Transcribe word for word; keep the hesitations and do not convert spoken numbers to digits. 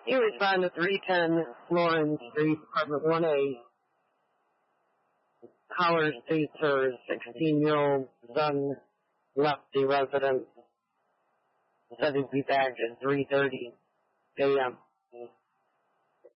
You respond to three ten Lawrence Street, apartment one A. Caller states her sixteen-year-old son left the residence. Said he'd be back at three thirty a.m.